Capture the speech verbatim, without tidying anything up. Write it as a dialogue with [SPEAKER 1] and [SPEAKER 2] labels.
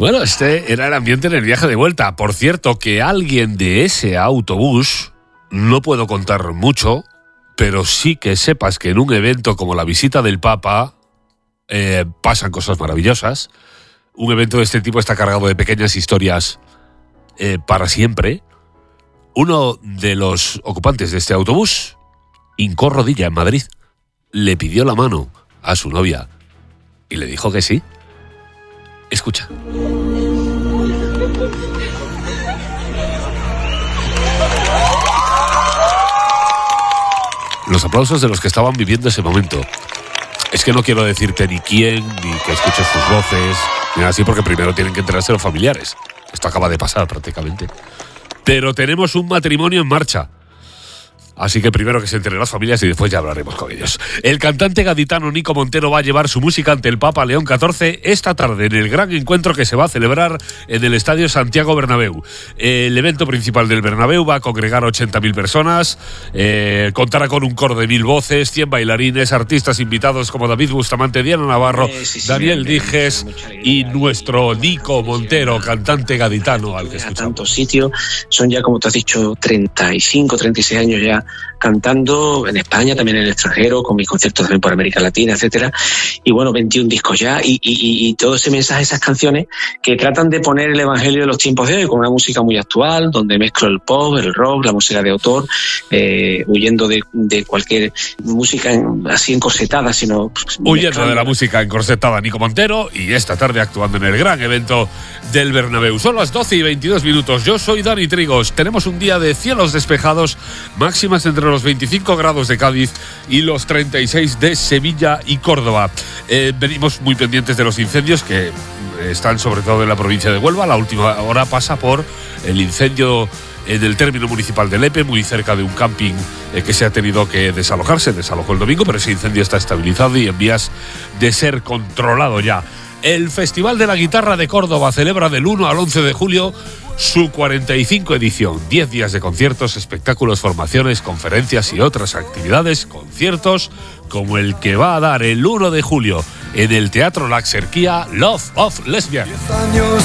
[SPEAKER 1] Bueno, este era el ambiente en el viaje de vuelta. Por cierto, que alguien de ese autobús, no puedo contar mucho, pero sí que sepas que en un evento como la visita del Papa eh, pasan cosas maravillosas. Un evento de este tipo está cargado de pequeñas historias eh, para siempre. Uno de los ocupantes de este autobús hincó rodilla en Madrid, le pidió la mano a su novia y le dijo que sí. Escucha. Los aplausos de los que estaban viviendo ese momento. Es que no quiero decirte ni quién, ni que escuches sus voces, ni nada así, porque primero tienen que enterarse los familiares. Esto acaba de pasar prácticamente. Pero tenemos un matrimonio en marcha. Así que primero que se enteren las familias y después ya hablaremos con ellos. El cantante gaditano Nico Montero va a llevar su música ante el Papa León catorce esta tarde en el gran encuentro que se va a celebrar en el Estadio Santiago Bernabéu. El evento principal del Bernabéu va a congregar ochenta mil personas, eh, contará con un coro de mil voces, cien bailarines, artistas invitados como David Bustamante, Diana Navarro, eh, sí, sí, Daniel bien, Dijes y nuestro Nico Montero, cantante gaditano al que escuchamos.
[SPEAKER 2] A tantos sitios, son ya como te has dicho treinta y cinco, treinta y seis años ya cantando en España, también en el extranjero, con mis conciertos también por América Latina, etcétera. Y bueno, veintiún discos ya, y, y, y todo ese mensaje, esas canciones que tratan de poner el evangelio de los tiempos de hoy, con una música muy actual, donde mezclo el pop, el rock, la música de autor, eh, huyendo de, de cualquier música en, así encorsetada, sino...
[SPEAKER 1] Huyendo mezclando. De la música encorsetada, Nico Montero, y esta tarde actuando en el gran evento del Bernabéu. Son las doce y veintidós minutos. Yo soy Dani Trigos. Tenemos un día de cielos despejados, máximas entre los veinticinco grados de Cádiz y los treinta y seis de Sevilla y Córdoba. Eh, venimos muy pendientes de los incendios que están sobre todo en la provincia de Huelva. La última hora pasa por el incendio en el término municipal de Lepe, muy cerca de un camping eh, que se ha tenido que desalojar. Se desalojó el domingo, pero ese incendio está estabilizado y en vías de ser controlado ya. El Festival de la Guitarra de Córdoba celebra del uno al once de julio su cuarenta y cinco edición. diez días de conciertos, espectáculos, formaciones, conferencias y otras actividades, conciertos como el que va a dar el uno de julio en el Teatro La Axerquía, Love of Lesbian.